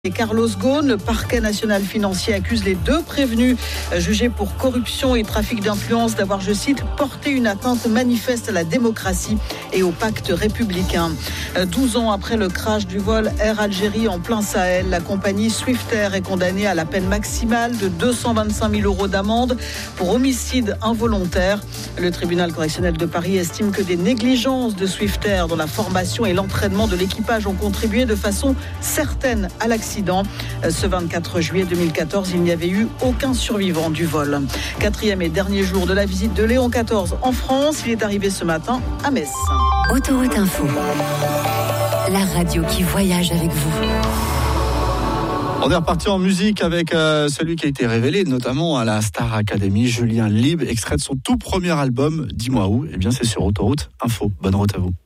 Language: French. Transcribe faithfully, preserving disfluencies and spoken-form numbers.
Et Carlos Ghosn, le parquet national financier accuse les deux prévenus jugés pour corruption et trafic d'influence d'avoir, je cite, porté une atteinte manifeste à la démocratie et au pacte républicain. douze ans après le crash du vol Air Algérie en plein Sahel, la compagnie Swiftair est condamnée à la peine maximale de deux cent vingt-cinq mille euros d'amende pour homicide involontaire. Le tribunal correctionnel de Paris estime que des négligences de Swiftair dans la formation et l'entraînement de l'équipage ont contribué de façon certaine à l'accident. Ce vingt-quatre juillet deux mille quatorze, il n'y avait eu aucun survivant du vol. Quatrième et dernier jour de la visite de Léon quatorze en France, il est arrivé ce matin à Metz. Autoroute Info, la radio qui voyage avec vous. On est reparti en musique avec euh, celui qui a été révélé notamment à la Star Academy, Julien Lieb, extrait de son tout premier album, Dis-moi où. Eh bien c'est sur Autoroute Info. Bonne route à vous.